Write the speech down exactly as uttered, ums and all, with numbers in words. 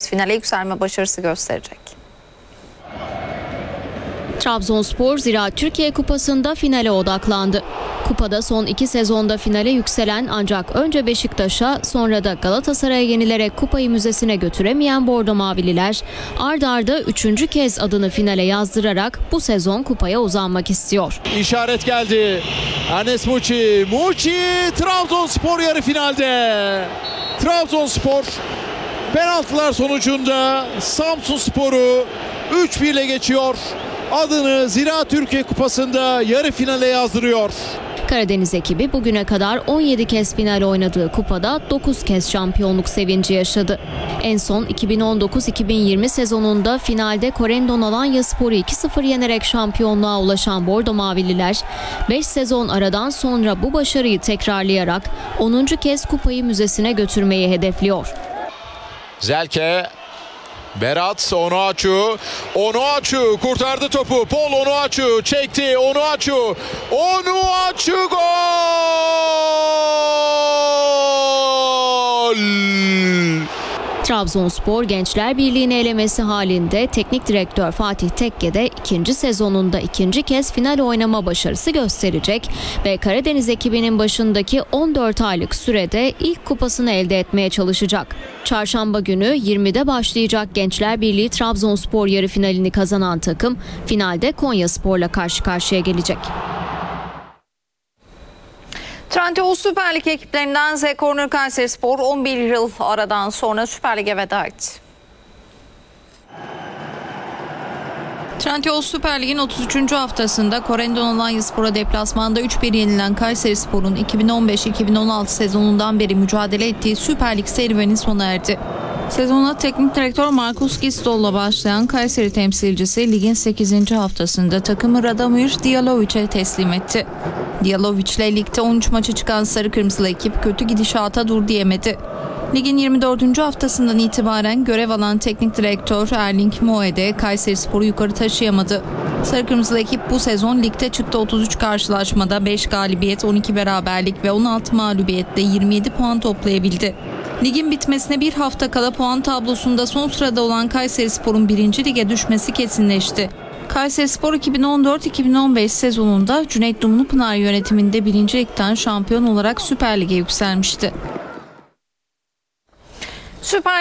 kez finale yükselme başarısı gösterecek. Trabzonspor Ziraat Türkiye Kupası'nda finale odaklandı. Kupada son iki sezonda finale yükselen ancak önce Beşiktaş'a sonra da Galatasaray'a yenilerek kupayı müzesine götüremeyen Bordo Mavililer ard arda üçüncü kez adını finale yazdırarak bu sezon kupaya uzanmak istiyor. İşaret geldi. Enes Muçi. Muçi Trabzonspor yarı finalde. Trabzonspor penaltılar sonucunda Samsunspor'u üç bir ile geçiyor. Adını Ziraat Türkiye Kupası'nda yarı finale yazdırıyor. Karadeniz ekibi bugüne kadar on yedi kez final oynadığı kupada dokuz kez şampiyonluk sevinci yaşadı. En son iki bin on dokuz iki bin yirmi sezonunda finalde Corendon Alanyaspor'u iki sıfır yenerek şampiyonluğa ulaşan Bordo Mavililer beş sezon aradan sonra bu başarıyı tekrarlayarak onuncu kez kupayı müzesine götürmeyi hedefliyor. Zelke, Berat Onuachu, Onuachu kurtardı topu. Paul Onuachu çekti. Onuachu, Onuachu gol! Trabzonspor Gençler Birliği'ni elemesi halinde teknik direktör Fatih Tekke de ikinci sezonunda ikinci kez final oynama başarısı gösterecek ve Karadeniz ekibinin başındaki on dört aylık sürede ilk kupasını elde etmeye çalışacak. Çarşamba günü yirmide başlayacak Gençler Birliği Trabzonspor yarı finalini kazanan takım finalde Konyaspor'la karşı karşıya gelecek. Trendyol Süper Lig ekiplerinden Z Corner Kayserispor on bir yıl aradan sonra Süper Lig'e veda etti. Trendyol Süper Lig'in otuz üçüncü haftasında Corendon Alanyaspor'a deplasmanda üç bir yenilen Kayserispor'un iki bin on beş iki bin on altı sezonundan beri mücadele ettiği Süper Lig serüveni sona erdi. Sezona teknik direktör Markus Gistol'la başlayan Kayseri temsilcisi ligin sekizinci haftasında takımı Radomir Dijalovic'e teslim etti. Dijalovic ile ligde on üç maça çıkan sarı kırmızılı ekip kötü gidişata dur diyemedi. Ligin yirmi dördüncü haftasından itibaren görev alan teknik direktör Erling Moe de Kayserispor'u yukarı taşıyamadı. Sarı kırmızılı ekip bu sezon ligde çıktı otuz üç karşılaşmada beş galibiyet, on iki beraberlik ve on altı mağlubiyetle yirmi yedi puan toplayabildi. Ligin bitmesine bir hafta kala puan tablosunda son sırada olan Kayserispor'un birinci lige düşmesi kesinleşti. Kayserispor iki bin on dört iki bin on beş sezonunda Cüneyt Dumlupınar yönetiminde birinci Lig'den şampiyon olarak Süper Lig'e yükselmişti. Süper